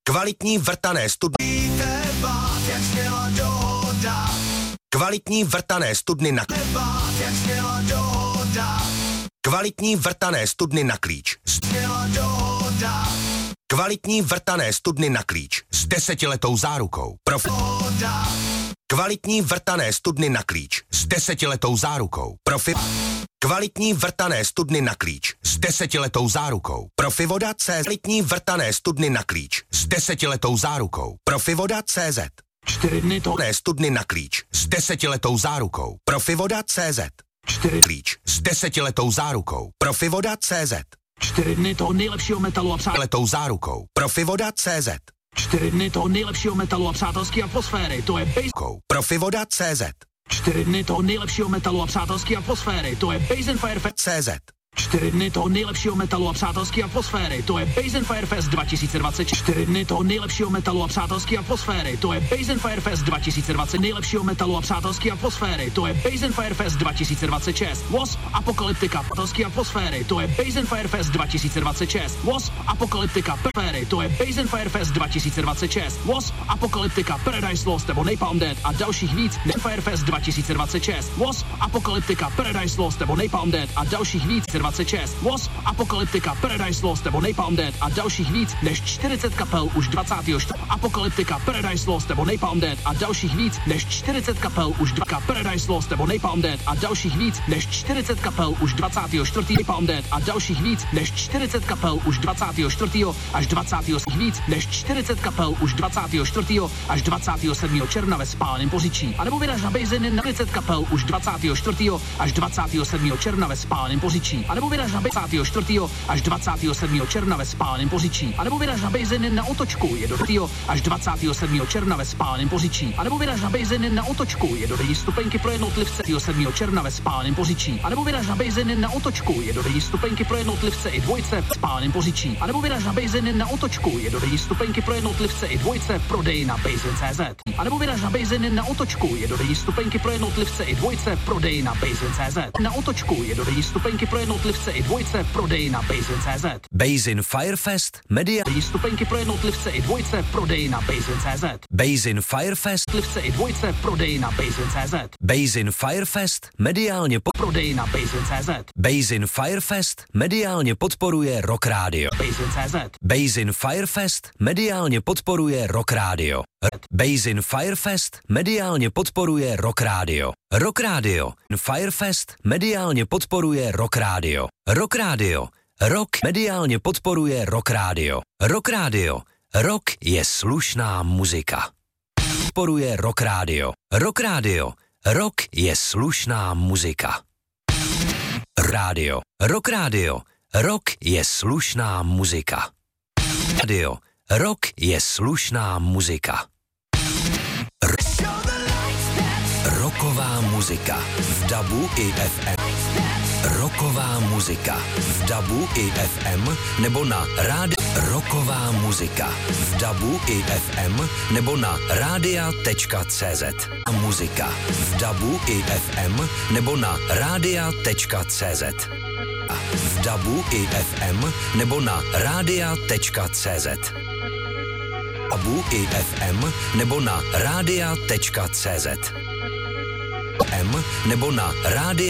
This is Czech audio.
Kvalitní vrtané studny. Kvalitní vrtané studny na Kvalitní vrtané studny na klíč. Kvalitní vrtané studny na klíč s 10letou zárukou. Kvalitní vrtané studny na klíč s 10letou zárukou. Kvalitní vrtané studny na klíč s 10letou zárukou. Profivoda CZ. Kvalitní vrtané studny na klíč s 10letou zárukou. Profivoda CZ. 4 dny to studny na klíč s 10letou zárukou. Profivoda CZ. 4 Klíč s 10letou zárukou. Profivoda CZ. 4 dny toho nejlepšího metalu a Letou zárukou. Profivoda CZ. 4 dny toho nejlepšího metalu a přátelské atmosféry, to je Profivoda CZ. 4 dny toho nejlepšího metalu a přátelské atmosféry, to je Base & Fire Fest CZ. 4 dny toho nejlepšího metalu a přátelské atmosféry, to je Base & Fire Fest 2024 dny toho nejlepšího metalu a přátelské atmosféry, to je Base & Fire Fest 2020 nejlepšího metalu a přátelské atmosféry, to je Base & Fire Fest 2026 Wasp Apokalyptika přátelské atmosféry, to je Base & Fire Fest 2026 Wasp Apokalyptika atmosféry, to je Base & Fire Fest 2026 Wasp Apokalyptika Paradise Lost nebo Napalm Death a dalších víc Fire Fest 2026 Wasp Apokalyptika Paradise Lost nebo Napalm Death a dalších víc 26 Wasp Apokalyptika Paradise Lost nebo Napalm Death a dalších víc než 40 kapel už 24. Apokalyptika Paradise Lost nebo Napalm Death a dalších víc než 40 kapel už 2 Paradise Lost nebo Napalm Death a dalších víc než 40 kapel už 24. Napalm Death a dalších víc než 40 kapel už 24. až 20. víc než 40 kapel už 24. až 27. června ve Spáleném Poříčí a nebo vyraž na Bejziny na 40 kapel už 24. až 27. června ve Spáleném Poříčí a nebo vyraž na 24. až 27. června ve Spáleném Poříčí a nebo vyraž na Bejziny na Otočku je do 4. až 27. června ve Spáleném Poříčí a nebo vyraž na Bejziny na Otočku je do 2 stupenky pro jednotlivce 7. června ve Spáleném Poříčí a nebo vyraž na Bejziny na Otočku je do 2 stupenky pro jednotlivce i dvojce v Spáleném Poříčí a nebo vyraž na Bejziny na Otočku je do 2 stupenky pro jednotlivce i dvojce prodej na Bejzin.cz a nebo vyraž na Bejziny na Otočku je do 2 stupenky pro jednotlivce i dvojce prodej na Bejzin.cz na Otočku je do 2 stupenky pro jednotlivce i dvojce prodej na Bejzin.cz Bejzin Firefest Media stupenky pro jednotlivce i dvojce prodej na Bejzin.cz Bejzin Firefest jednotlivce i dvojce prodej na Bejzin.cz Bejzin Firefest mediálně prodej na Bejzin.cz Bejzin Firefest mediálně podporuje Rock Radio. Bejzin.cz Bejzin Firefest mediálně podporuje Rock Radio. Bejzin Firefest mediálně podporuje Rock Radio. Rock Radio. Firefest mediálně podporuje Rock Radio. Rock Radio. Rock mediálně podporuje Rock Radio. Rock Radio. Rock je slušná muzika. Podporuje Rock Radio. Rock Radio. Rock je slušná muzika. Radio. Rock Radio. Rock je slušná muzika. Radio. Rock je slušná muzika. Rocková muzika v dabu i FM. Rocková muzika v dabu i FM nebo na rádi. Rocková muzika v dabu i FM nebo na radia.cz. Muzika v dabu i FM nebo na radia.cz. V dabu i FM nebo na radia.cz. Dabu i FM nebo na radia.cz. nebo na radia